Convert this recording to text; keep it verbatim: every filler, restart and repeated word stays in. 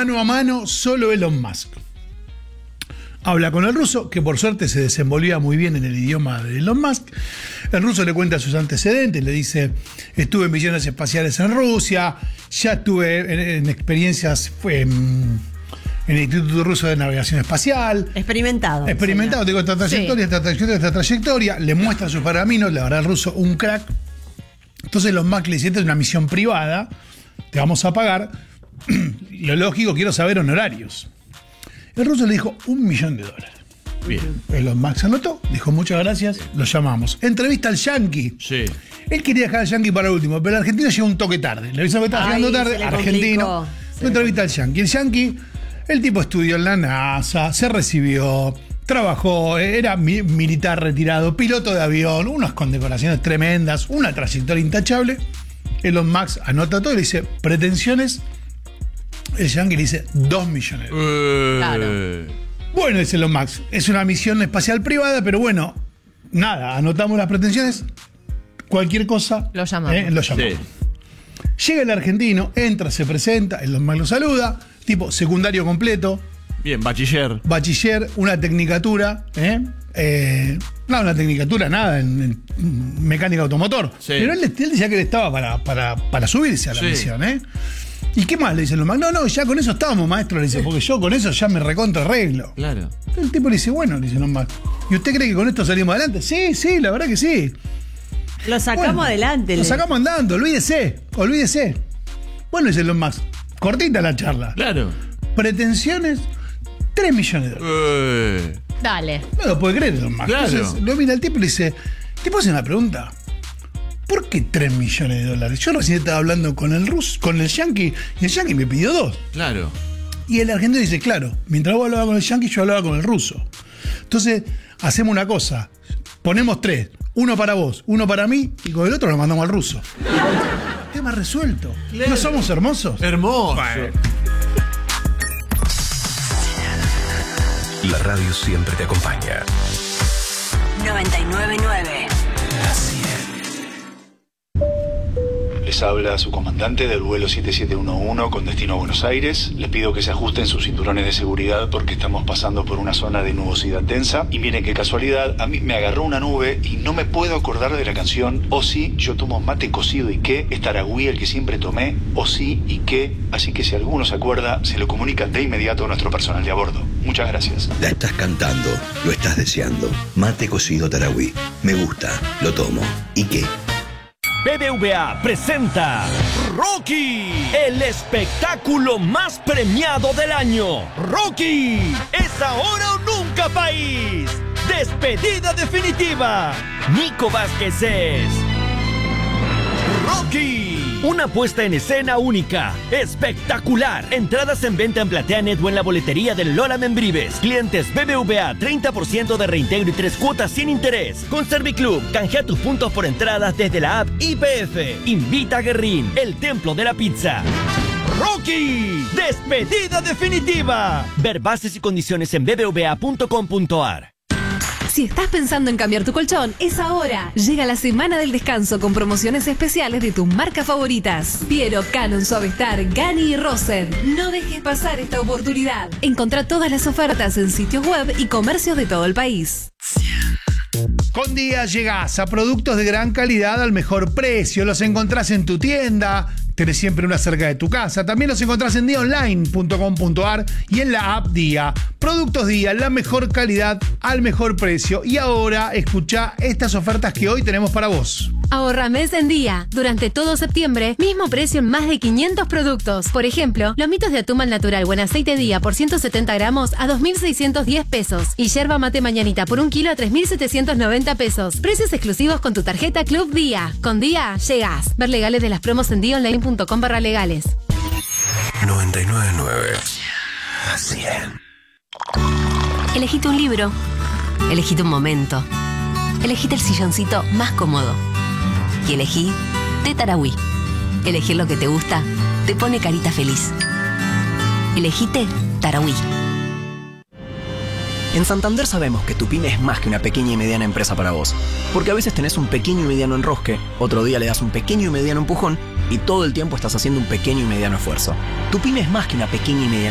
mano a mano, solo Elon Musk. Habla con el ruso, que por suerte se desenvolvía muy bien en el idioma de Elon Musk. El ruso le cuenta sus antecedentes, le dice, estuve en misiones espaciales en Rusia, ya estuve en, en experiencias en, en el Instituto Ruso de Navegación Espacial. Experimentado. Experimentado, tengo esta trayectoria, sí. esta trayectoria, esta trayectoria. Le muestra sus pergaminos, la verdad el ruso, un crack. Entonces Elon Musk le dice, esta es una misión privada, te vamos a pagar. Lo lógico, quiero saber honorarios. El ruso le dijo un millón de dólares. Bien. Elon Musk anotó, dijo muchas gracias, lo llamamos. Entrevista al Yankee. Sí. Él quería dejar al Yankee para el último, pero el argentino llegó un toque tarde. Le avisó que estaba llegando tarde, argentino. Entrevista al Yankee. El Yankee, el tipo estudió en la NASA, se recibió, trabajó, era mi- militar retirado, piloto de avión, unas condecoraciones tremendas, una trayectoria intachable. Elon Musk anota todo y le dice, pretensiones. El Yankee le dice dos millones de dólares. Eh. Claro. Bueno, dice Elon Musk, es una misión espacial privada, pero bueno, nada, anotamos las pretensiones, cualquier cosa, Lo llamamos. eh, lo llamamos. Sí. Llega el argentino, entra, se presenta, Elon Musk lo saluda, tipo secundario completo, Bien, bachiller. bachiller, una tecnicatura, ¿eh? Eh, no, una tecnicatura, nada, en, en mecánica automotor. Sí. Pero él, él decía que él estaba para, para, para subirse a la Sí. misión, ¿eh? ¿Y qué más? Le dice Elon Musk. No, no, ya con eso estábamos, maestro, le dice, porque yo con eso ya me recontra arreglo. Claro. El tipo le dice, bueno, le dice Elon Musk, ¿y usted cree que con esto salimos adelante? Sí, sí, la verdad que sí. Lo sacamos Bueno, adelante. Lo le- sacamos andando, olvídese, olvídese. Bueno, dice Elon Musk, cortita la charla. Claro. Pretensiones, tres millones de dólares. Eh. Dale. No lo puede creer Elon Musk. Claro. Entonces lo mira el tipo y le dice, ¿te puedo hacer una pregunta? ¿Por qué tres millones de dólares? Yo recién estaba hablando con el ruso, con el yankee, y el yankee me pidió dos. Claro. Y el argentino dice, claro, mientras vos hablabas con el yankee, yo hablaba con el ruso. Entonces, hacemos una cosa. Ponemos tres. Uno para vos, uno para mí, y con el otro lo mandamos al ruso. Tema resuelto. Claro. ¿No somos hermosos? Hermoso. Bueno. La radio siempre te acompaña. noventa y nueve punto nueve. Les habla su comandante del vuelo siete siete uno uno con destino a Buenos Aires. Les pido que se ajusten sus cinturones de seguridad porque estamos pasando por una zona de nubosidad densa. Y miren qué casualidad, a mí me agarró una nube y no me puedo acordar de la canción O sí, yo tomo mate cocido y qué, es Taragüí el que siempre tomé, O sí y qué. Así que si alguno se acuerda, se lo comunica de inmediato a nuestro personal de a bordo. Muchas gracias. La estás cantando, lo estás deseando. Mate cocido Taragüí. Me gusta, lo tomo. ¿Y qué? B B V A presenta Rocky, el espectáculo más premiado del año. Rocky, es ahora o nunca, país. Despedida definitiva. Nico Vázquez es Rocky, una puesta en escena única, espectacular. Entradas en venta en PlateaNet o en la boletería del Lola Membrives. Clientes B B V A, treinta por ciento de reintegro y tres cuotas sin interés. Con Serviclub, canjea tus puntos por entradas desde la app I P F. Invita a Guerrín, el templo de la pizza. Rocky, despedida definitiva. Ver bases y condiciones en b b v a punto com punto a r. Si estás pensando en cambiar tu colchón, es ahora. Llega la semana del descanso con promociones especiales de tus marcas favoritas. Piero, Canon, Suavestar, Gani y Rosen. No dejes pasar esta oportunidad. Encontrá todas las ofertas en sitios web y comercios de todo el país. Con Día llegás a productos de gran calidad al mejor precio. Los encontrás en tu tienda. Tenés siempre una cerca de tu casa. También los encontrás en día online punto com punto a r y en la app Día. Productos Día, la mejor calidad al mejor precio. Y ahora escuchá estas ofertas que hoy tenemos para vos. Ahorra mes en Día. Durante todo septiembre, mismo precio en más de quinientos productos. Por ejemplo, lomitos de atún al natural o en aceite Día por ciento setenta gramos a dos mil seiscientos diez pesos. Y yerba mate mañanita por un kilo a tres mil setecientos noventa pesos. Precios exclusivos con tu tarjeta Club Día. Con Día, llegás. Ver legales de las promos en día online punto com barra legales. noventa y nueve punto nueve. cien. Elegite un libro. Elegite un momento. Elegite el silloncito más cómodo. Y elegí Té Taragüí. Elegir lo que te gusta te pone carita feliz. Elegite Taragüí. En Santander sabemos que tu pyme es más que una pequeña y mediana empresa para vos. Porque a veces tenés un pequeño y mediano enrosque, otro día le das un pequeño y mediano empujón y todo el tiempo estás haciendo un pequeño y mediano esfuerzo. Tu pyme es más que una pequeña y mediana